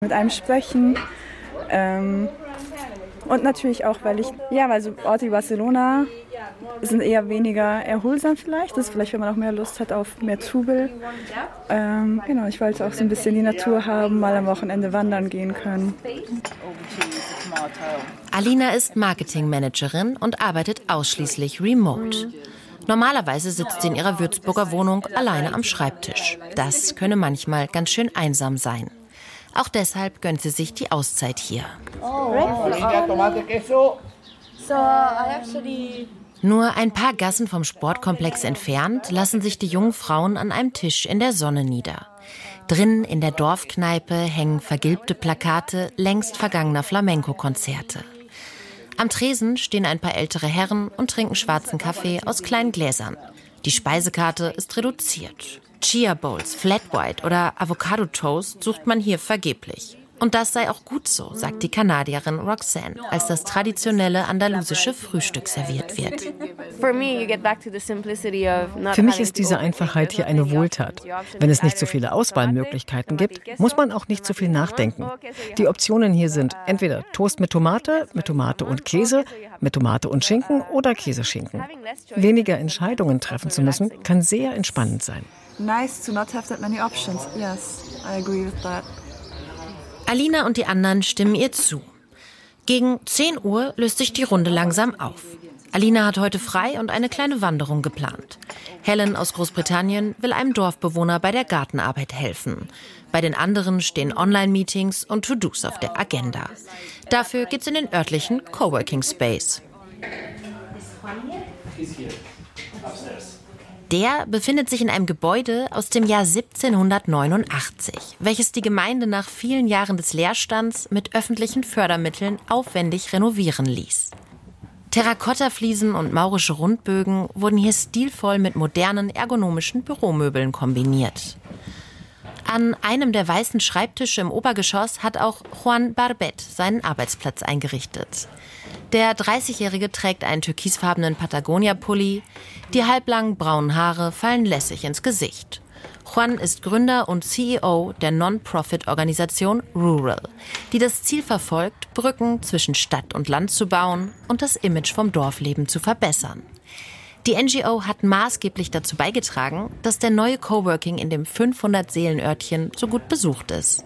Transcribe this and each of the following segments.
Mit einem sprechen. Und natürlich auch, weil so Orte wie Barcelona sind eher weniger erholsam vielleicht. Das ist vielleicht, wenn man auch mehr Lust hat auf mehr Trubel. Ich wollte auch so ein bisschen die Natur haben, mal am Wochenende wandern gehen können. Alina ist Marketingmanagerin und arbeitet ausschließlich remote. Normalerweise sitzt sie in ihrer Würzburger Wohnung alleine am Schreibtisch. Das könne manchmal ganz schön einsam sein. Auch deshalb gönnt sie sich die Auszeit hier. Nur ein paar Gassen vom Sportkomplex entfernt lassen sich die jungen Frauen an einem Tisch in der Sonne nieder. Drinnen in der Dorfkneipe hängen vergilbte Plakate längst vergangener Flamenco-Konzerte. Am Tresen stehen ein paar ältere Herren und trinken schwarzen Kaffee aus kleinen Gläsern. Die Speisekarte ist reduziert. Chia Bowls, Flat White oder Avocado Toast sucht man hier vergeblich. Und das sei auch gut so, sagt die Kanadierin Roxanne, als das traditionelle andalusische Frühstück serviert wird. Für mich ist diese Einfachheit hier eine Wohltat. Wenn es nicht so viele Auswahlmöglichkeiten gibt, muss man auch nicht so viel nachdenken. Die Optionen hier sind entweder Toast mit Tomate und Käse, mit Tomate und Schinken oder Käseschinken. Weniger Entscheidungen treffen zu müssen, kann sehr entspannend sein. Nice to not have that many options. Yes, I agree with that. Alina und die anderen stimmen ihr zu. Gegen 10 Uhr löst sich die Runde langsam auf. Alina hat heute frei und eine kleine Wanderung geplant. Helen aus Großbritannien will einem Dorfbewohner bei der Gartenarbeit helfen. Bei den anderen stehen Online-Meetings und To-Dos auf der Agenda. Dafür geht's in den örtlichen Coworking Space. Der befindet sich in einem Gebäude aus dem Jahr 1789, welches die Gemeinde nach vielen Jahren des Leerstands mit öffentlichen Fördermitteln aufwendig renovieren ließ. Terrakottafliesen und maurische Rundbögen wurden hier stilvoll mit modernen, ergonomischen Büromöbeln kombiniert. An einem der weißen Schreibtische im Obergeschoss hat auch Juan Barbet seinen Arbeitsplatz eingerichtet. Der 30-Jährige trägt einen türkisfarbenen Patagonia-Pulli. Die halblangen braunen Haare fallen lässig ins Gesicht. Juan ist Gründer und CEO der Non-Profit-Organisation Rural, die das Ziel verfolgt, Brücken zwischen Stadt und Land zu bauen und das Image vom Dorfleben zu verbessern. Die NGO hat maßgeblich dazu beigetragen, dass der neue Coworking in dem 500-Seelen-Örtchen so gut besucht ist.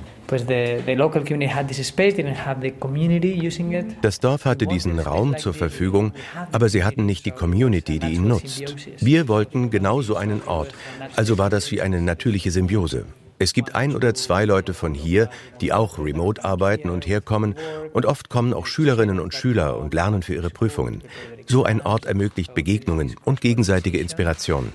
Das Dorf hatte diesen Raum zur Verfügung, aber sie hatten nicht die Community, die ihn nutzt. Wir wollten genau so einen Ort, also war das wie eine natürliche Symbiose. Es gibt 1 oder 2 Leute von hier, die auch remote arbeiten und herkommen, und oft kommen auch Schülerinnen und Schüler und lernen für ihre Prüfungen. So ein Ort ermöglicht Begegnungen und gegenseitige Inspiration.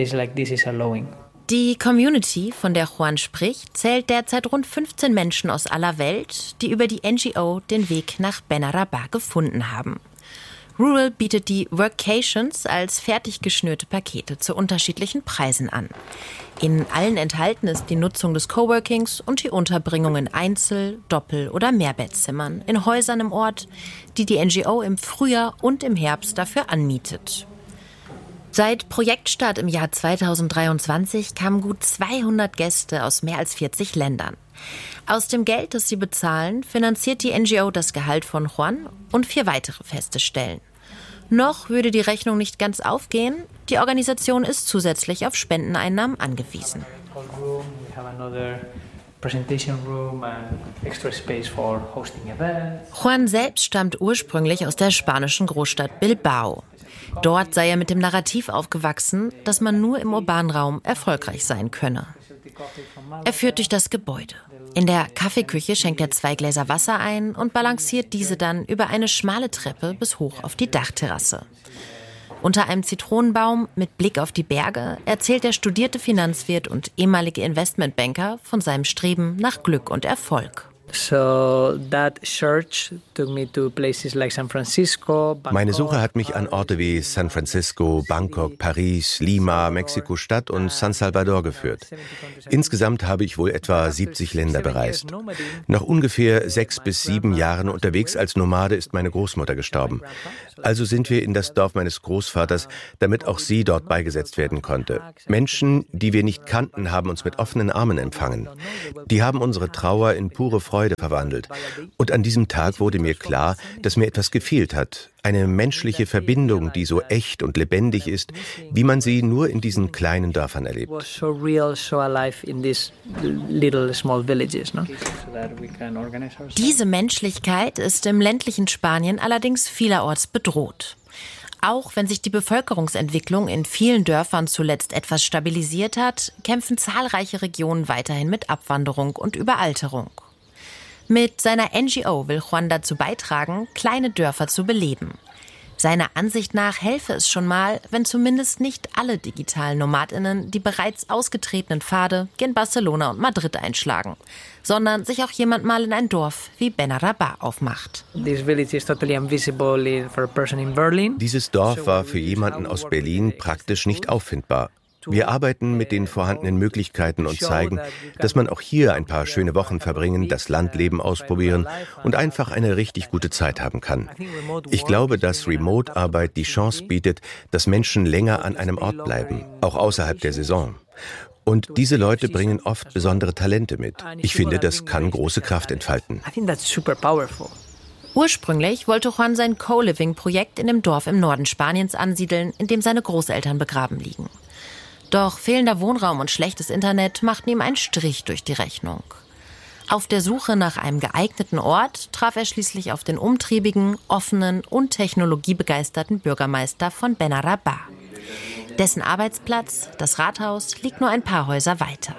Die Community, von der Juan spricht, zählt derzeit rund 15 Menschen aus aller Welt, die über die NGO den Weg nach Benarabah gefunden haben. Rural bietet die Workations als fertig geschnürte Pakete zu unterschiedlichen Preisen an. In allen enthalten ist die Nutzung des Coworkings und die Unterbringung in Einzel-, Doppel- oder Mehrbettzimmern in Häusern im Ort, die die NGO im Frühjahr und im Herbst dafür anmietet. Seit Projektstart im Jahr 2023 kamen gut 200 Gäste aus mehr als 40 Ländern. Aus dem Geld, das sie bezahlen, finanziert die NGO das Gehalt von Juan und 4 weitere feste Stellen. Noch würde die Rechnung nicht ganz aufgehen. Die Organisation ist zusätzlich auf Spendeneinnahmen angewiesen. Juan selbst stammt ursprünglich aus der spanischen Großstadt Bilbao. Dort sei er mit dem Narrativ aufgewachsen, dass man nur im urbanen Raum erfolgreich sein könne. Er führt durch das Gebäude. In der Kaffeeküche schenkt er 2 Gläser Wasser ein und balanciert diese dann über eine schmale Treppe bis hoch auf die Dachterrasse. Unter einem Zitronenbaum mit Blick auf die Berge erzählt der studierte Finanzwirt und ehemalige Investmentbanker von seinem Streben nach Glück und Erfolg. Meine Suche hat mich an Orte wie San Francisco, Bangkok, Paris, Lima, Mexiko-Stadt und San Salvador geführt. Insgesamt habe ich wohl etwa 70 Länder bereist. Nach ungefähr 6 bis 7 Jahren unterwegs als Nomade ist meine Großmutter gestorben. Also sind wir in das Dorf meines Großvaters, damit auch sie dort beigesetzt werden konnte. Menschen, die wir nicht kannten, haben uns mit offenen Armen empfangen. Die haben unsere Trauer in pure Freude Gebäude verwandelt. Und an diesem Tag wurde mir klar, dass mir etwas gefehlt hat. Eine menschliche Verbindung, die so echt und lebendig ist, wie man sie nur in diesen kleinen Dörfern erlebt. Diese Menschlichkeit ist im ländlichen Spanien allerdings vielerorts bedroht. Auch wenn sich die Bevölkerungsentwicklung in vielen Dörfern zuletzt etwas stabilisiert hat, kämpfen zahlreiche Regionen weiterhin mit Abwanderung und Überalterung. Mit seiner NGO will Juan dazu beitragen, kleine Dörfer zu beleben. Seiner Ansicht nach helfe es schon mal, wenn zumindest nicht alle digitalen NomadInnen die bereits ausgetretenen Pfade gen Barcelona und Madrid einschlagen, sondern sich auch jemand mal in ein Dorf wie Benarabá aufmacht. Dieses Dorf war für jemanden aus Berlin praktisch nicht auffindbar. Wir arbeiten mit den vorhandenen Möglichkeiten und zeigen, dass man auch hier ein paar schöne Wochen verbringen, das Landleben ausprobieren und einfach eine richtig gute Zeit haben kann. Ich glaube, dass Remote-Arbeit die Chance bietet, dass Menschen länger an einem Ort bleiben, auch außerhalb der Saison. Und diese Leute bringen oft besondere Talente mit. Ich finde, das kann große Kraft entfalten. Ursprünglich wollte Juan sein Co-Living-Projekt in dem Dorf im Norden Spaniens ansiedeln, in dem seine Großeltern begraben liegen. Doch fehlender Wohnraum und schlechtes Internet machten ihm einen Strich durch die Rechnung. Auf der Suche nach einem geeigneten Ort traf er schließlich auf den umtriebigen, offenen und technologiebegeisterten Bürgermeister von Benarabá. Dessen Arbeitsplatz, das Rathaus, liegt nur ein paar Häuser weiter.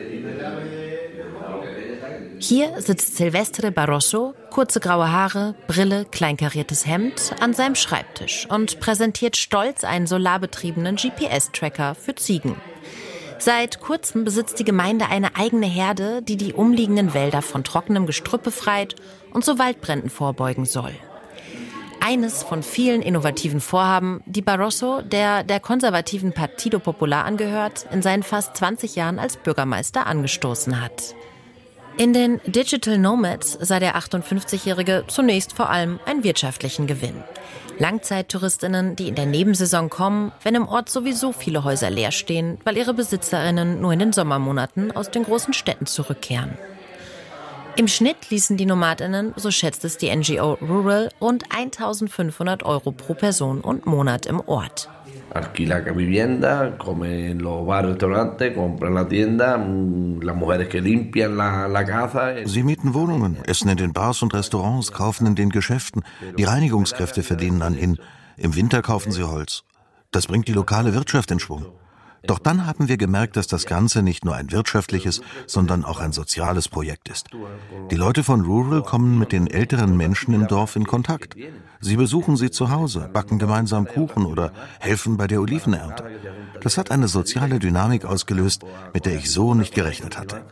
Hier sitzt Silvestre Barroso, kurze graue Haare, Brille, kleinkariertes Hemd, an seinem Schreibtisch und präsentiert stolz einen solarbetriebenen GPS-Tracker für Ziegen. Seit kurzem besitzt die Gemeinde eine eigene Herde, die die umliegenden Wälder von trockenem Gestrüpp befreit und so Waldbränden vorbeugen soll. Eines von vielen innovativen Vorhaben, die Barroso, der konservativen Partido Popular angehört, in seinen fast 20 Jahren als Bürgermeister angestoßen hat. In den Digital Nomads sah der 58-Jährige zunächst vor allem einen wirtschaftlichen Gewinn. Langzeittouristinnen, die in der Nebensaison kommen, wenn im Ort sowieso viele Häuser leer stehen, weil ihre Besitzerinnen nur in den Sommermonaten aus den großen Städten zurückkehren. Im Schnitt ließen die NomadInnen, so schätzt es die NGO Rural, rund 1.500 € pro Person und Monat im Ort. Alquila vivienda, come en los bares, restaurantes, compran la tienda, las mujeres que limpian la casa. Sie mieten Wohnungen, essen in den Bars und Restaurants, kaufen in den Geschäften. Die Reinigungskräfte verdienen an ihnen. Im Winter kaufen sie Holz. Das bringt die lokale Wirtschaft in Schwung. Doch dann haben wir gemerkt, dass das Ganze nicht nur ein wirtschaftliches, sondern auch ein soziales Projekt ist. Die Leute von Rural kommen mit den älteren Menschen im Dorf in Kontakt. Sie besuchen sie zu Hause, backen gemeinsam Kuchen oder helfen bei der Olivenernte. Das hat eine soziale Dynamik ausgelöst, mit der ich so nicht gerechnet hatte.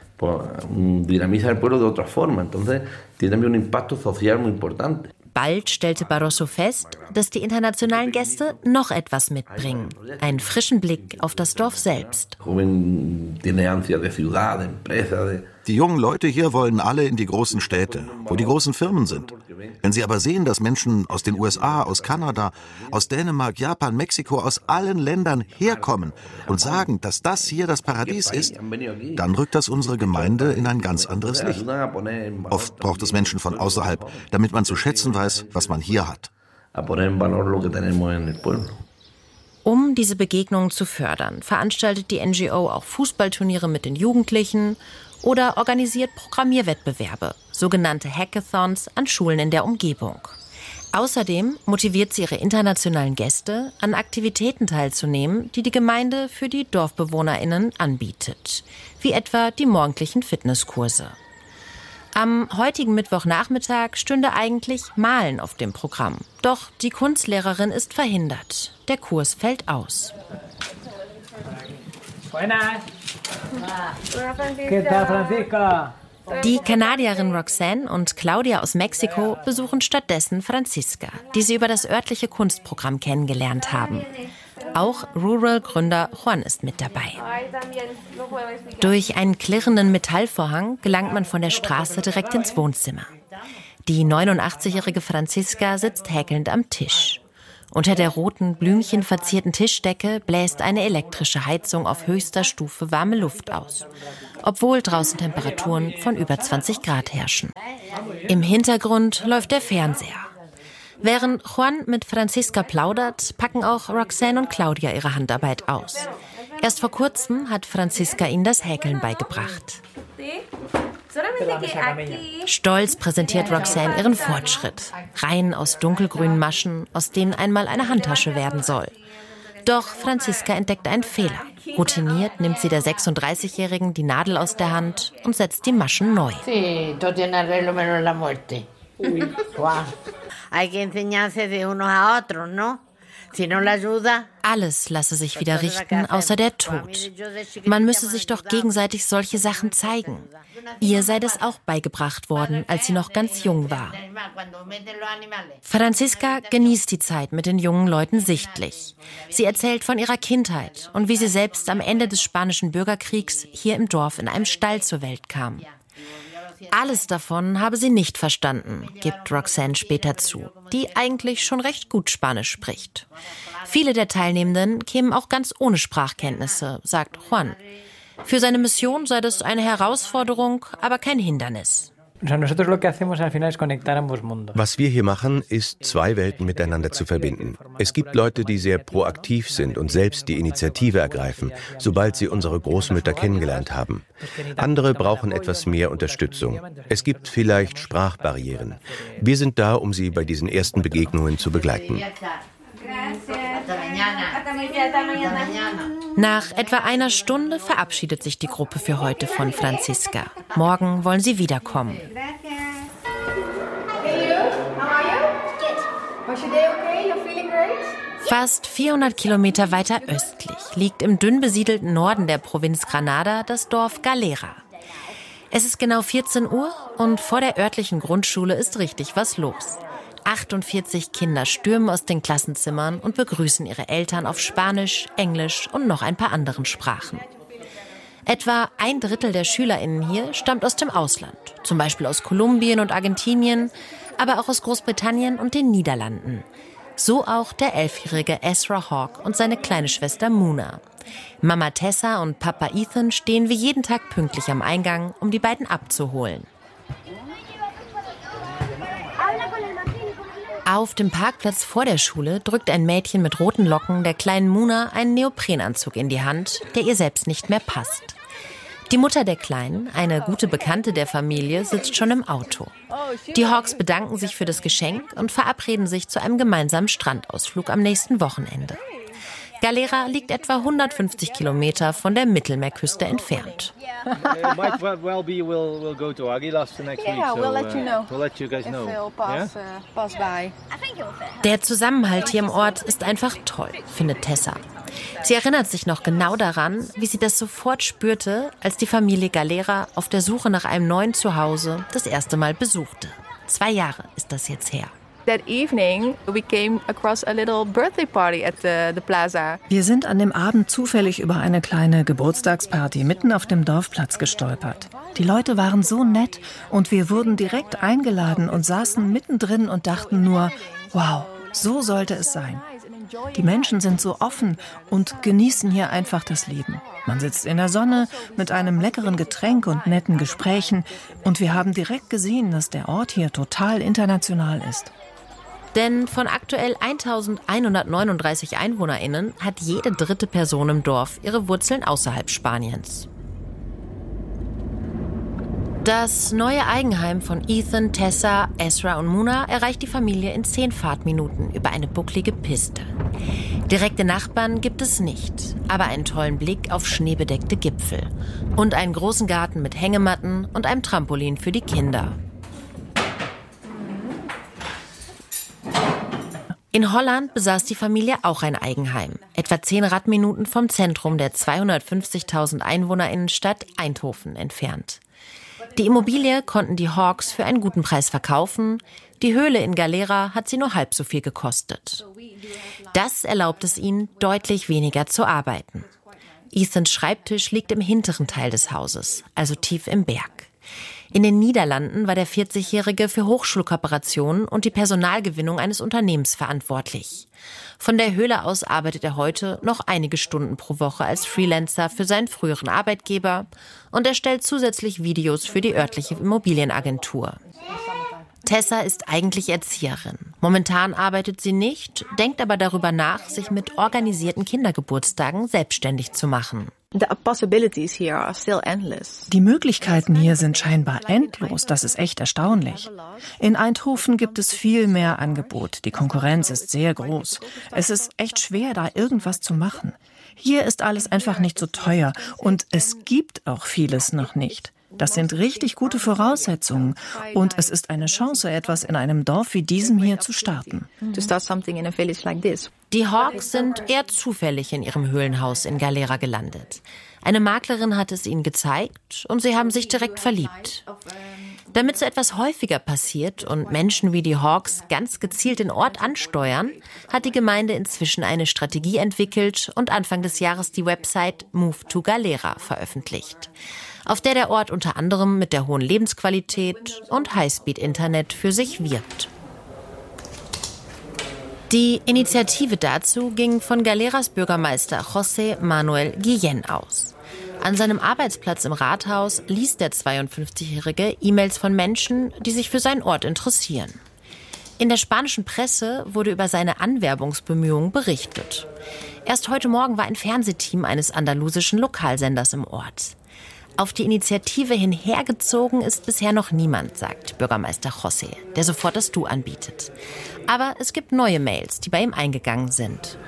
Bald stellte Barroso fest, dass die internationalen Gäste noch etwas mitbringen. Einen frischen Blick auf das Dorf selbst. Die jungen Leute hier wollen alle in die großen Städte, wo die großen Firmen sind. Wenn sie aber sehen, dass Menschen aus den USA, aus Kanada, aus Dänemark, Japan, Mexiko, aus allen Ländern herkommen und sagen, dass das hier das Paradies ist, dann rückt das unsere Gemeinde in ein ganz anderes Licht. Oft braucht es Menschen von außerhalb, damit man zu schätzen weiß, was man hier hat. Um diese Begegnungen zu fördern, veranstaltet die NGO auch Fußballturniere mit den Jugendlichen oder organisiert Programmierwettbewerbe, sogenannte Hackathons an Schulen in der Umgebung. Außerdem motiviert sie ihre internationalen Gäste, an Aktivitäten teilzunehmen, die die Gemeinde für die DorfbewohnerInnen anbietet, wie etwa die morgendlichen Fitnesskurse. Am heutigen Mittwochnachmittag stünde eigentlich Malen auf dem Programm. Doch die Kunstlehrerin ist verhindert. Der Kurs fällt aus. Die Kanadierin Roxanne und Claudia aus Mexiko besuchen stattdessen Franziska, die sie über das örtliche Kunstprogramm kennengelernt haben. Auch Rural-Gründer Juan ist mit dabei. Durch einen klirrenden Metallvorhang gelangt man von der Straße direkt ins Wohnzimmer. Die 89-jährige Franziska sitzt häkelnd am Tisch. Unter der roten, blümchenverzierten Tischdecke bläst eine elektrische Heizung auf höchster Stufe warme Luft aus, obwohl draußen Temperaturen von über 20 Grad herrschen. Im Hintergrund läuft der Fernseher. Während Juan mit Franziska plaudert, packen auch Roxanne und Claudia ihre Handarbeit aus. Erst vor kurzem hat Franziska ihnen das Häkeln beigebracht. Stolz präsentiert Roxanne ihren Fortschritt. Reihen aus dunkelgrünen Maschen, aus denen einmal eine Handtasche werden soll. Doch Franziska entdeckt einen Fehler. Routiniert nimmt sie der 36-Jährigen die Nadel aus der Hand und setzt die Maschen neu. Alles lasse sich wieder richten, außer der Tod. Man müsse sich doch gegenseitig solche Sachen zeigen. Ihr sei das auch beigebracht worden, als sie noch ganz jung war. Franziska genießt die Zeit mit den jungen Leuten sichtlich. Sie erzählt von ihrer Kindheit und wie sie selbst am Ende des Spanischen Bürgerkriegs hier im Dorf in einem Stall zur Welt kam. Alles davon habe sie nicht verstanden, gibt Roxanne später zu, die eigentlich schon recht gut Spanisch spricht. Viele der Teilnehmenden kämen auch ganz ohne Sprachkenntnisse, sagt Juan. Für seine Mission sei das eine Herausforderung, aber kein Hindernis. Was wir hier machen, ist, zwei Welten miteinander zu verbinden. Es gibt Leute, die sehr proaktiv sind und selbst die Initiative ergreifen, sobald sie unsere Großmütter kennengelernt haben. Andere brauchen etwas mehr Unterstützung. Es gibt vielleicht Sprachbarrieren. Wir sind da, um sie bei diesen ersten Begegnungen zu begleiten. Nach etwa einer Stunde verabschiedet sich die Gruppe für heute von Franziska. Morgen wollen sie wiederkommen. Fast 400 Kilometer weiter östlich liegt im dünn besiedelten Norden der Provinz Granada das Dorf Galera. Es ist genau 14 Uhr und vor der örtlichen Grundschule ist richtig was los. 48 Kinder stürmen aus den Klassenzimmern und begrüßen ihre Eltern auf Spanisch, Englisch und noch ein paar anderen Sprachen. Etwa 1/3 der SchülerInnen hier stammt aus dem Ausland, zum Beispiel aus Kolumbien und Argentinien, aber auch aus Großbritannien und den Niederlanden. So auch der 11-jährige Ezra Hawk und seine kleine Schwester Muna. Mama Tessa und Papa Ethan stehen wie jeden Tag pünktlich am Eingang, um die beiden abzuholen. Auf dem Parkplatz vor der Schule drückt ein Mädchen mit roten Locken der kleinen Muna einen Neoprenanzug in die Hand, der ihr selbst nicht mehr passt. Die Mutter der Kleinen, eine gute Bekannte der Familie, sitzt schon im Auto. Die Hawks bedanken sich für das Geschenk und verabreden sich zu einem gemeinsamen Strandausflug am nächsten Wochenende. Galera liegt etwa 150 Kilometer von der Mittelmeerküste entfernt. Der Zusammenhalt hier im Ort ist einfach toll, findet Tessa. Sie erinnert sich noch genau daran, wie sie das sofort spürte, als die Familie Galera auf der Suche nach einem neuen Zuhause das erste Mal besuchte. 2 Jahre ist das jetzt her. Wir sind an dem Abend zufällig über eine kleine Geburtstagsparty mitten auf dem Dorfplatz gestolpert. Die Leute waren so nett und wir wurden direkt eingeladen und saßen mittendrin und dachten nur, wow, so sollte es sein. Die Menschen sind so offen und genießen hier einfach das Leben. Man sitzt in der Sonne mit einem leckeren Getränk und netten Gesprächen und wir haben direkt gesehen, dass der Ort hier total international ist. Denn von aktuell 1139 EinwohnerInnen hat jede 3. Person im Dorf ihre Wurzeln außerhalb Spaniens. Das neue Eigenheim von Ethan, Tessa, Ezra und Muna erreicht die Familie in 10 Fahrtminuten über eine bucklige Piste. Direkte Nachbarn gibt es nicht, aber einen tollen Blick auf schneebedeckte Gipfel und einen großen Garten mit Hängematten und einem Trampolin für die Kinder. In Holland besaß die Familie auch ein Eigenheim, etwa 10 Radminuten vom Zentrum der 250.000 EinwohnerInnenstadt Eindhoven entfernt. Die Immobilie konnten die Hawks für einen guten Preis verkaufen. Die Höhle in Galera hat sie nur halb so viel gekostet. Das erlaubt es ihnen, deutlich weniger zu arbeiten. Ethans Schreibtisch liegt im hinteren Teil des Hauses, also tief im Berg. In den Niederlanden war der 40-Jährige für Hochschulkooperationen und die Personalgewinnung eines Unternehmens verantwortlich. Von der Höhle aus arbeitet er heute noch einige Stunden pro Woche als Freelancer für seinen früheren Arbeitgeber und erstellt zusätzlich Videos für die örtliche Immobilienagentur. Tessa ist eigentlich Erzieherin. Momentan arbeitet sie nicht, denkt aber darüber nach, sich mit organisierten Kindergeburtstagen selbstständig zu machen. Die Möglichkeiten hier sind scheinbar endlos. Das ist echt erstaunlich. In Eindhoven gibt es viel mehr Angebot. Die Konkurrenz ist sehr groß. Es ist echt schwer, da irgendwas zu machen. Hier ist alles einfach nicht so teuer und es gibt auch vieles noch nicht. Das sind richtig gute Voraussetzungen und es ist eine Chance, etwas in einem Dorf wie diesem hier zu starten. Die Hawks sind eher zufällig in ihrem Höhlenhaus in Galera gelandet. Eine Maklerin hat es ihnen gezeigt und sie haben sich direkt verliebt. Damit so etwas häufiger passiert und Menschen wie die Hawks ganz gezielt den Ort ansteuern, hat die Gemeinde inzwischen eine Strategie entwickelt und Anfang des Jahres die Website Move to Galera veröffentlicht, auf der Ort unter anderem mit der hohen Lebensqualität und Highspeed-Internet für sich wirbt. Die Initiative dazu ging von Galeras Bürgermeister José Manuel Guillén aus. An seinem Arbeitsplatz im Rathaus liest der 52-Jährige E-Mails von Menschen, die sich für seinen Ort interessieren. In der spanischen Presse wurde über seine Anwerbungsbemühungen berichtet. Erst heute Morgen war ein Fernsehteam eines andalusischen Lokalsenders im Ort. Auf die Initiative hin hergezogen ist bisher noch niemand, sagt Bürgermeister José, der sofort das Du anbietet. Aber es gibt neue Mails, die bei ihm eingegangen sind.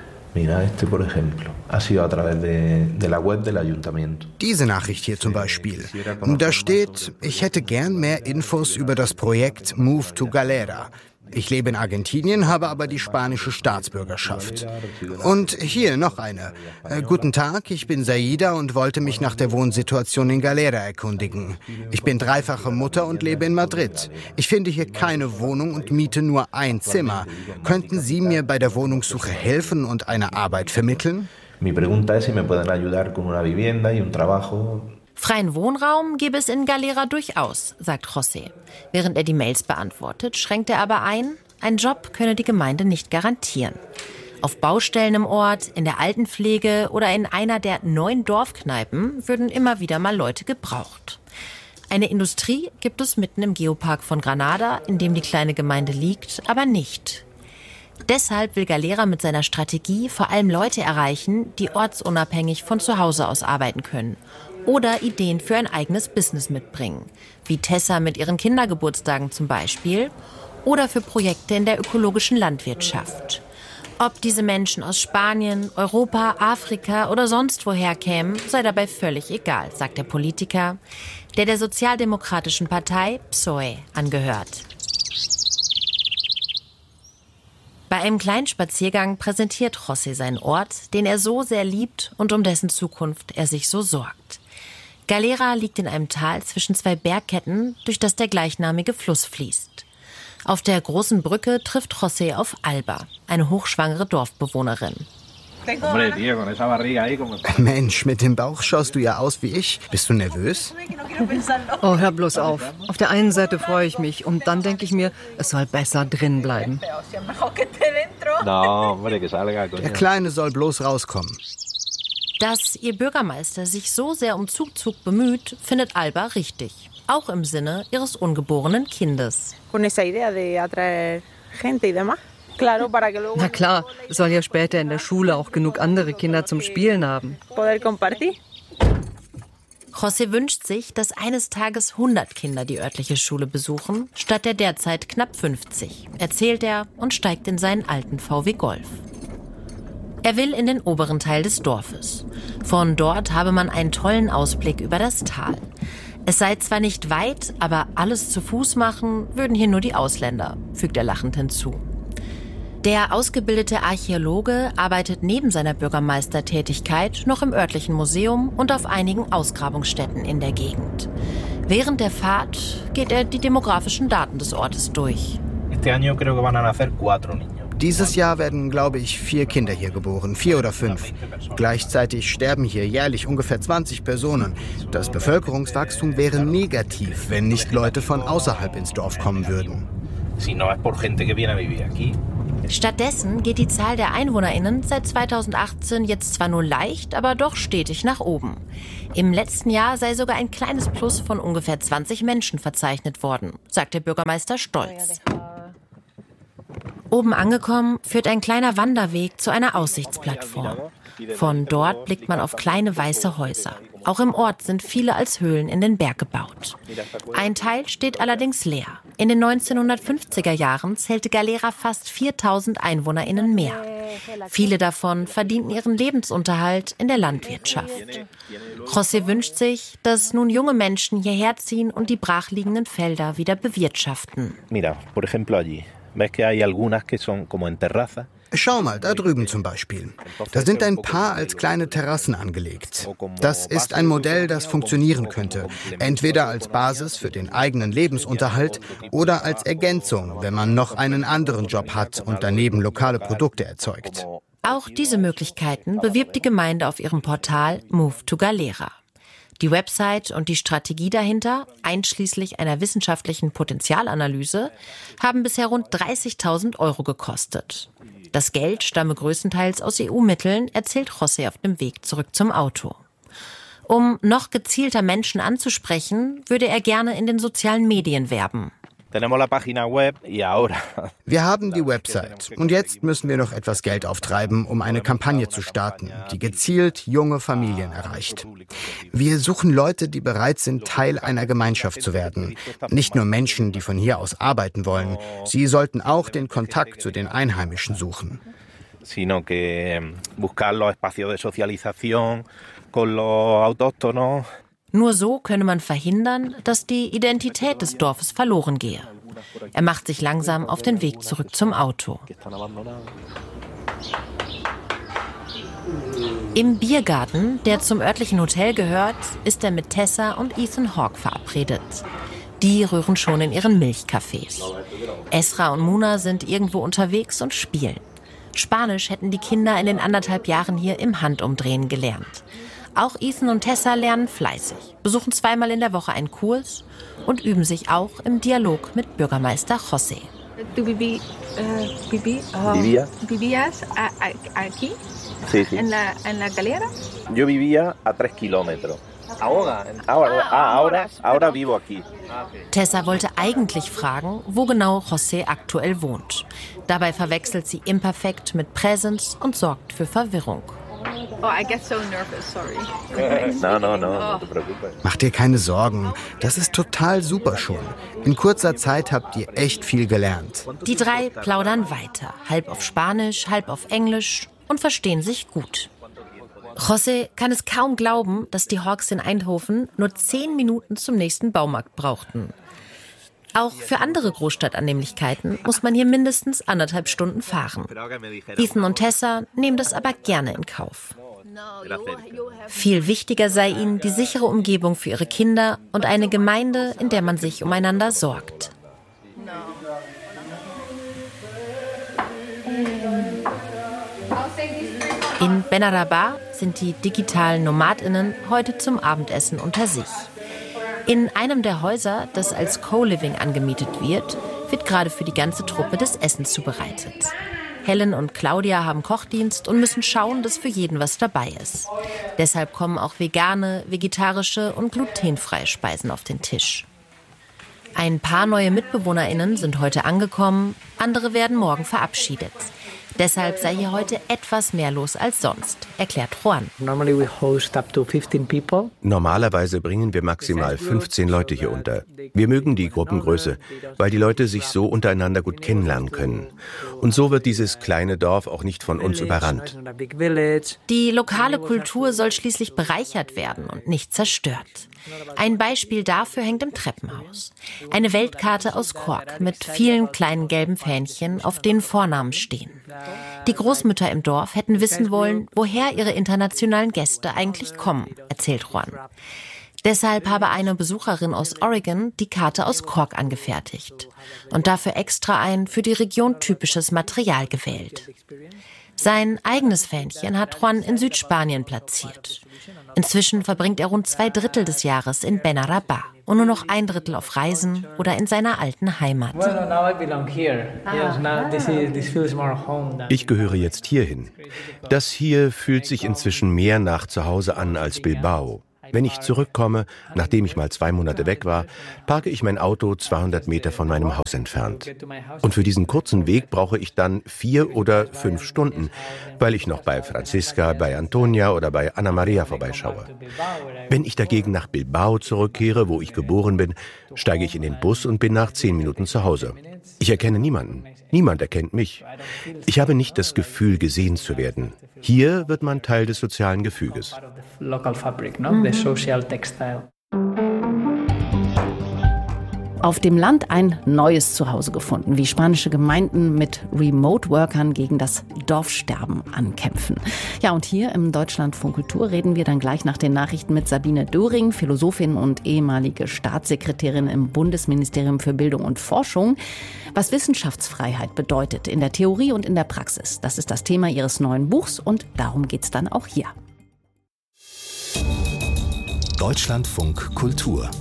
Diese Nachricht hier zum Beispiel. Da steht, ich hätte gern mehr Infos über das Projekt Move to Galera. Ich lebe in Argentinien, habe aber die spanische Staatsbürgerschaft. Und hier noch eine. Guten Tag, ich bin Saida und wollte mich nach der Wohnsituation in Galera erkundigen. Ich bin dreifache Mutter und lebe in Madrid. Ich finde hier keine Wohnung und miete nur ein Zimmer. Könnten Sie mir bei der Wohnungssuche helfen und eine Arbeit vermitteln? Mi pregunta es si me pueden ayudar con una vivienda y un trabajo. Freien Wohnraum gäbe es in Galera durchaus, sagt José. Während er die Mails beantwortet, schränkt er aber ein Job könne die Gemeinde nicht garantieren. Auf Baustellen im Ort, in der Altenpflege oder in einer der 9 Dorfkneipen würden immer wieder mal Leute gebraucht. Eine Industrie gibt es mitten im Geopark von Granada, in dem die kleine Gemeinde liegt, aber nicht. Deshalb will Galera mit seiner Strategie vor allem Leute erreichen, die ortsunabhängig von zu Hause aus arbeiten können oder Ideen für ein eigenes Business mitbringen, wie Tessa mit ihren Kindergeburtstagen zum Beispiel oder für Projekte in der ökologischen Landwirtschaft. Ob diese Menschen aus Spanien, Europa, Afrika oder sonst woher kämen, sei dabei völlig egal, sagt der Politiker, der sozialdemokratischen Partei PSOE angehört. Bei einem kleinen Spaziergang präsentiert José seinen Ort, den er so sehr liebt und um dessen Zukunft er sich so sorgt. Galera liegt in einem Tal zwischen 2 Bergketten, durch das der gleichnamige Fluss fließt. Auf der großen Brücke trifft José auf Alba, eine hochschwangere Dorfbewohnerin. Mensch, mit dem Bauch schaust du ja aus wie ich. Bist du nervös? Oh, hör bloß auf. Auf der einen Seite freue ich mich und dann denke ich mir, es soll besser drin bleiben. Der Kleine soll bloß rauskommen. Dass ihr Bürgermeister sich so sehr um Zugzug bemüht, findet Alba richtig. Auch im Sinne ihres ungeborenen Kindes. Na klar, es soll ja später in der Schule auch genug andere Kinder zum Spielen haben. José wünscht sich, dass eines Tages 100 Kinder die örtliche Schule besuchen, statt der derzeit knapp 50, erzählt er und steigt in seinen alten VW Golf. Er will in den oberen Teil des Dorfes. Von dort habe man einen tollen Ausblick über das Tal. Es sei zwar nicht weit, aber alles zu Fuß machen würden hier nur die Ausländer, fügt er lachend hinzu. Der ausgebildete Archäologe arbeitet neben seiner Bürgermeistertätigkeit noch im örtlichen Museum und auf einigen Ausgrabungsstätten in der Gegend. Während der Fahrt geht er die demografischen Daten des Ortes durch. Dieses Jahr werden, glaube ich, 4 Kinder hier geboren, 4 oder 5. Gleichzeitig sterben hier jährlich ungefähr 20 Personen. Das Bevölkerungswachstum wäre negativ, wenn nicht Leute von außerhalb ins Dorf kommen würden. Stattdessen geht die Zahl der EinwohnerInnen seit 2018 jetzt zwar nur leicht, aber doch stetig nach oben. Im letzten Jahr sei sogar ein kleines Plus von ungefähr 20 Menschen verzeichnet worden, sagt der Bürgermeister stolz. Oben angekommen führt ein kleiner Wanderweg zu einer Aussichtsplattform. Von dort blickt man auf kleine weiße Häuser. Auch im Ort sind viele als Höhlen in den Berg gebaut. Ein Teil steht allerdings leer. In den 1950er Jahren zählte Galera fast 4.000 EinwohnerInnen mehr. Viele davon verdienten ihren Lebensunterhalt in der Landwirtschaft. José wünscht sich, dass nun junge Menschen hierher ziehen und die brachliegenden Felder wieder bewirtschaften. Mira, por ejemplo allí. Ves que hay algunas que son como en terraza. Schau mal, da drüben zum Beispiel. Da sind ein paar als kleine Terrassen angelegt. Das ist ein Modell, das funktionieren könnte. Entweder als Basis für den eigenen Lebensunterhalt oder als Ergänzung, wenn man noch einen anderen Job hat und daneben lokale Produkte erzeugt. Auch diese Möglichkeiten bewirbt die Gemeinde auf ihrem Portal Move to Galera. Die Website und die Strategie dahinter, einschließlich einer wissenschaftlichen Potenzialanalyse, haben bisher rund 30.000 € gekostet. Das Geld stamme größtenteils aus EU-Mitteln, erzählt José auf dem Weg zurück zum Auto. Um noch gezielter Menschen anzusprechen, würde er gerne in den sozialen Medien werben. Wir haben die Website und jetzt müssen wir noch etwas Geld auftreiben, um eine Kampagne zu starten, die gezielt junge Familien erreicht. Wir suchen Leute, die bereit sind, Teil einer Gemeinschaft zu werden. Nicht nur Menschen, die von hier aus arbeiten wollen. Sie sollten auch den Kontakt zu den Einheimischen suchen. Nur so könne man verhindern, dass die Identität des Dorfes verloren gehe. Er macht sich langsam auf den Weg zurück zum Auto. Im Biergarten, der zum örtlichen Hotel gehört, ist er mit Tessa und Ethan Hawke verabredet. Die rühren schon in ihren Milchcafés. Esra und Muna sind irgendwo unterwegs und spielen. Spanisch hätten die Kinder in den 1,5 Jahren hier im Handumdrehen gelernt. Auch Ethan und Tessa lernen fleißig, besuchen 2-mal in der Woche einen Kurs und üben sich auch im Dialog mit Bürgermeister José. ¿Vivías aquí? Sí, sí. ¿En la Galera? Yo vivía a 3 kilómetros. Ahora vivo aquí. Tessa wollte eigentlich fragen, wo genau José aktuell wohnt. Dabei verwechselt sie imperfekt mit Präsens und sorgt für Verwirrung. Oh, I get so nervous, sorry. No te preocupes. Mach dir keine Sorgen, das ist total super schon. In kurzer Zeit habt ihr echt viel gelernt. Die 3 plaudern weiter, halb auf Spanisch, halb auf Englisch und verstehen sich gut. José kann es kaum glauben, dass die Hawks in Eindhoven nur 10 Minuten zum nächsten Baumarkt brauchten. Auch für andere Großstadtannehmlichkeiten muss man hier mindestens 1,5 Stunden fahren. Ethan und Tessa nehmen das aber gerne in Kauf. Viel wichtiger sei ihnen die sichere Umgebung für ihre Kinder und eine Gemeinde, in der man sich umeinander sorgt. In Benarabah sind die digitalen NomadInnen heute zum Abendessen unter sich. In einem der Häuser, das als Co-Living angemietet wird gerade für die ganze Truppe das Essen zubereitet. Helen und Claudia haben Kochdienst und müssen schauen, dass für jeden was dabei ist. Deshalb kommen auch vegane, vegetarische und glutenfreie Speisen auf den Tisch. Ein paar neue MitbewohnerInnen sind heute angekommen, andere werden morgen verabschiedet. Deshalb sei hier heute etwas mehr los als sonst, erklärt Juan. Normalerweise bringen wir maximal 15 Leute hier unter. Wir mögen die Gruppengröße, weil die Leute sich so untereinander gut kennenlernen können. Und so wird dieses kleine Dorf auch nicht von uns überrannt. Die lokale Kultur soll schließlich bereichert werden und nicht zerstört. Ein Beispiel dafür hängt im Treppenhaus. Eine Weltkarte aus Cork mit vielen kleinen gelben Fähnchen, auf denen Vornamen stehen. Die Großmütter im Dorf hätten wissen wollen, woher ihre internationalen Gäste eigentlich kommen, erzählt Juan. Deshalb habe eine Besucherin aus Oregon die Karte aus Kork angefertigt und dafür extra ein für die Region typisches Material gewählt. Sein eigenes Fähnchen hat Juan in Südspanien platziert. Inzwischen verbringt er rund 2/3 des Jahres in Benarabá und nur noch 1/3 auf Reisen oder in seiner alten Heimat. Ich gehöre jetzt hierhin. Das hier fühlt sich inzwischen mehr nach Zuhause an als Bilbao. Wenn ich zurückkomme, nachdem ich mal 2 Monate weg war, parke ich mein Auto 200 Meter von meinem Haus entfernt. Und für diesen kurzen Weg brauche ich dann 4 oder 5 Stunden, weil ich noch bei Franziska, bei Antonia oder bei Ana Maria vorbeischaue. Wenn ich dagegen nach Bilbao zurückkehre, wo ich geboren bin, steige ich in den Bus und bin nach 10 Minuten zu Hause. Ich erkenne niemanden. Niemand erkennt mich. Ich habe nicht das Gefühl, gesehen zu werden. Hier wird man Teil des sozialen Gefüges. Auf dem Land ein neues Zuhause gefunden, wie spanische Gemeinden mit Remote-Workern gegen das Dorfsterben ankämpfen. Ja, und hier im Deutschlandfunk Kultur reden wir dann gleich nach den Nachrichten mit Sabine Döring, Philosophin und ehemalige Staatssekretärin im Bundesministerium für Bildung und Forschung. Was Wissenschaftsfreiheit bedeutet in der Theorie und in der Praxis, das ist das Thema ihres neuen Buchs und darum geht's dann auch hier. Deutschlandfunk Kultur.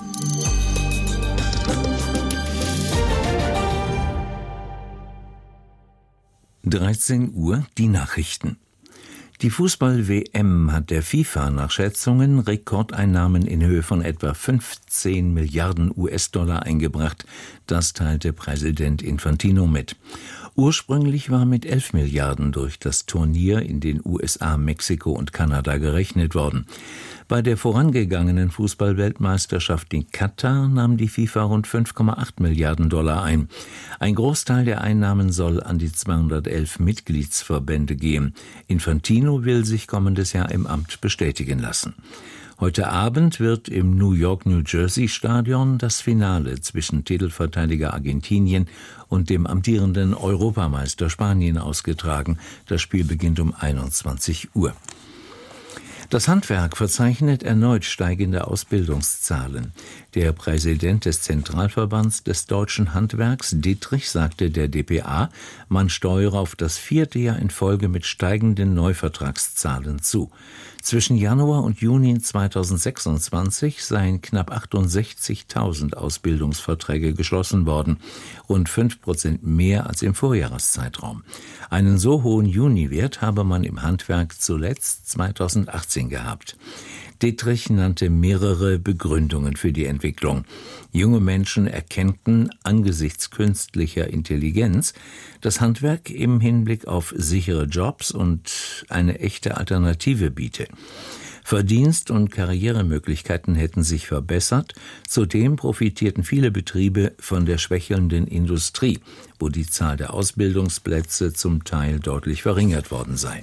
(13 Uhr) die Nachrichten. Die Fußball-WM hat der FIFA nach Schätzungen Rekordeinnahmen in Höhe von etwa 15 Milliarden US-Dollar eingebracht. Das teilte Präsident Infantino mit. Ursprünglich war mit 11 Milliarden durch das Turnier in den USA, Mexiko und Kanada gerechnet worden. Bei der vorangegangenen Fußball-Weltmeisterschaft in Katar nahm die FIFA rund 5,8 Milliarden Dollar ein. Ein Großteil der Einnahmen soll an die 211 Mitgliedsverbände gehen. Infantino will sich kommendes Jahr im Amt bestätigen lassen. Heute Abend wird im New York-New Jersey-Stadion das Finale zwischen Titelverteidiger Argentinien und dem amtierenden Europameister Spanien ausgetragen. Das Spiel beginnt um 21 Uhr. Das Handwerk verzeichnet erneut steigende Ausbildungszahlen. Der Präsident des Zentralverbands des deutschen Handwerks, Dietrich, sagte der dpa, man steuere auf das 4. Jahr in Folge mit steigenden Neuvertragszahlen zu. Zwischen Januar und Juni 2026 seien knapp 68.000 Ausbildungsverträge geschlossen worden, rund 5% mehr als im Vorjahreszeitraum. Einen so hohen Juniwert habe man im Handwerk zuletzt 2018 gehabt. Dietrich nannte mehrere Begründungen für die Entwicklung. Junge Menschen erkennten angesichts künstlicher Intelligenz das Handwerk im Hinblick auf sichere Jobs und eine echte Alternative biete. Verdienst- und Karrieremöglichkeiten hätten sich verbessert. Zudem profitierten viele Betriebe von der schwächelnden Industrie, wo die Zahl der Ausbildungsplätze zum Teil deutlich verringert worden sei.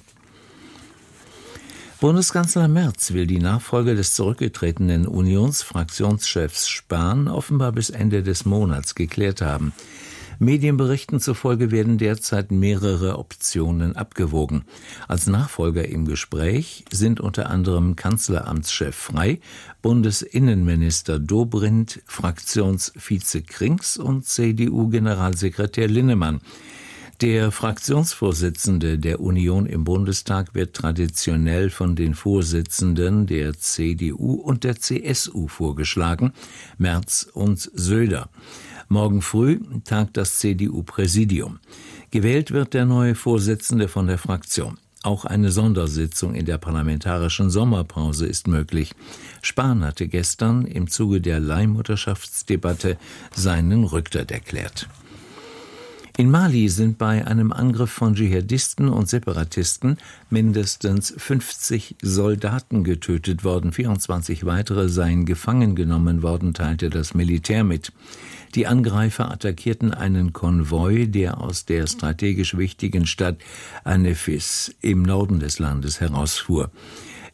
Bundeskanzler Merz will die Nachfolge des zurückgetretenen Unionsfraktionschefs Spahn offenbar bis Ende des Monats geklärt haben. Medienberichten zufolge werden derzeit mehrere Optionen abgewogen. Als Nachfolger im Gespräch sind unter anderem Kanzleramtschef Frey, Bundesinnenminister Dobrindt, Fraktionsvize Krings und CDU-Generalsekretär Linnemann. Der Fraktionsvorsitzende der Union im Bundestag wird traditionell von den Vorsitzenden der CDU und der CSU vorgeschlagen, Merz und Söder. Morgen früh tagt das CDU-Präsidium. Gewählt wird der neue Vorsitzende von der Fraktion. Auch eine Sondersitzung in der parlamentarischen Sommerpause ist möglich. Spahn hatte gestern im Zuge der Leihmutterschaftsdebatte seinen Rücktritt erklärt. In Mali sind bei einem Angriff von Dschihadisten und Separatisten mindestens 50 Soldaten getötet worden. 24 weitere seien gefangen genommen worden, teilte das Militär mit. Die Angreifer attackierten einen Konvoi, der aus der strategisch wichtigen Stadt Anefis im Norden des Landes herausfuhr.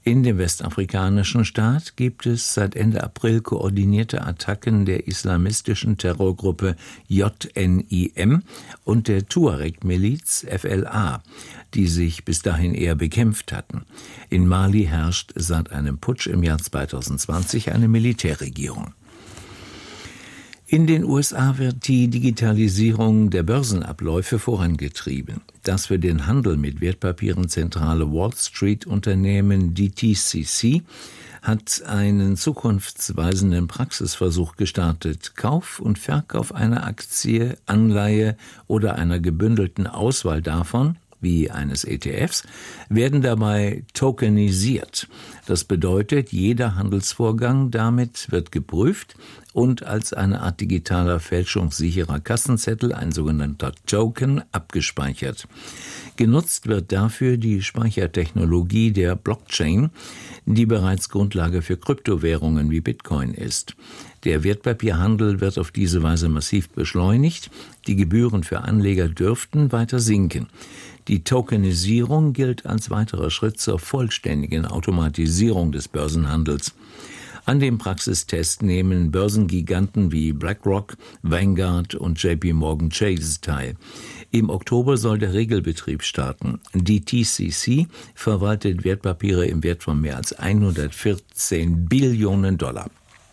In dem westafrikanischen Staat gibt es seit Ende April koordinierte Attacken der islamistischen Terrorgruppe JNIM und der Tuareg-Miliz FLA, die sich bis dahin eher bekämpft hatten. In Mali herrscht seit einem Putsch im Jahr 2020 eine Militärregierung. In den USA wird die Digitalisierung der Börsenabläufe vorangetrieben. Das für den Handel mit Wertpapieren zentrale Wall-Street-Unternehmen DTCC hat einen zukunftsweisenden Praxisversuch gestartet. Kauf und Verkauf einer Aktie, Anleihe oder einer gebündelten Auswahl davon, wie eines ETFs, werden dabei tokenisiert. Das bedeutet, jeder Handelsvorgang damit wird geprüft und als eine Art digitaler fälschungssicherer Kassenzettel, ein sogenannter Token, abgespeichert. Genutzt wird dafür die Speichertechnologie der Blockchain, die bereits Grundlage für Kryptowährungen wie Bitcoin ist. Der Wertpapierhandel wird auf diese Weise massiv beschleunigt. Die Gebühren für Anleger dürften weiter sinken. Die Tokenisierung gilt als weiterer Schritt zur vollständigen Automatisierung des Börsenhandels. An dem Praxistest nehmen Börsengiganten wie BlackRock, Vanguard und JP Morgan Chase teil. Im Oktober soll der Regelbetrieb starten. Die DTCC verwaltet Wertpapiere im Wert von mehr als 114 Billionen $.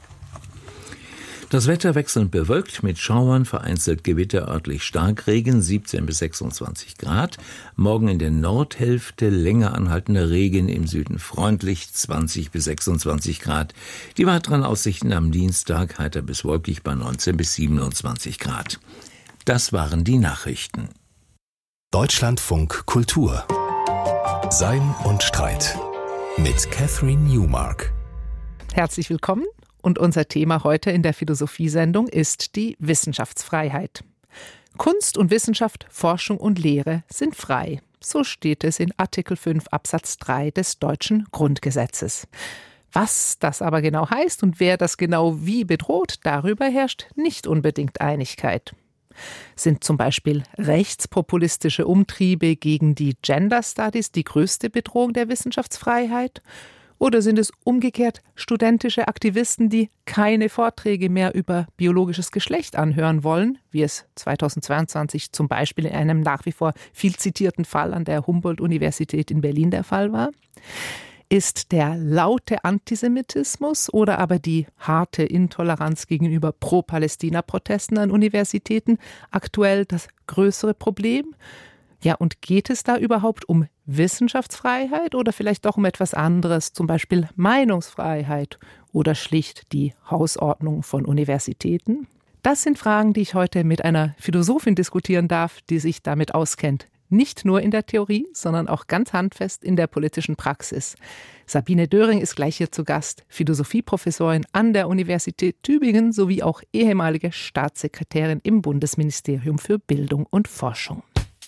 Das Wetter wechselnd bewölkt mit Schauern, vereinzelt Gewitter, örtlich Starkregen, 17 bis 26 Grad. Morgen in der Nordhälfte länger anhaltender Regen, im Süden freundlich, 20 bis 26 Grad. Die weiteren Aussichten am Dienstag heiter bis wolkig bei 19 bis 27 Grad. Das waren die Nachrichten. Deutschlandfunk Kultur. Sein und Streit mit Catherine Newmark. Herzlich willkommen. Und unser Thema heute in der Philosophiesendung ist die Wissenschaftsfreiheit. Kunst und Wissenschaft, Forschung und Lehre sind frei. So steht es in Artikel 5 Absatz 3 des deutschen Grundgesetzes. Was das aber genau heißt und wer das genau wie bedroht, darüber herrscht nicht unbedingt Einigkeit. Sind zum Beispiel rechtspopulistische Umtriebe gegen die Gender Studies die größte Bedrohung der Wissenschaftsfreiheit? Oder sind es umgekehrt studentische Aktivisten, die keine Vorträge mehr über biologisches Geschlecht anhören wollen, wie es 2022 zum Beispiel in einem nach wie vor viel zitierten Fall an der Humboldt-Universität in Berlin der Fall war? Ist der laute Antisemitismus oder aber die harte Intoleranz gegenüber Pro-Palästina-Protesten an Universitäten aktuell das größere Problem? Ja, und geht es da überhaupt um Wissenschaftsfreiheit oder vielleicht doch um etwas anderes, zum Beispiel Meinungsfreiheit oder schlicht die Hausordnung von Universitäten? Das sind Fragen, die ich heute mit einer Philosophin diskutieren darf, die sich damit auskennt. Nicht nur in der Theorie, sondern auch ganz handfest in der politischen Praxis. Sabine Döring ist gleich hier zu Gast, Philosophieprofessorin an der Universität Tübingen sowie auch ehemalige Staatssekretärin im Bundesministerium für Bildung und Forschung.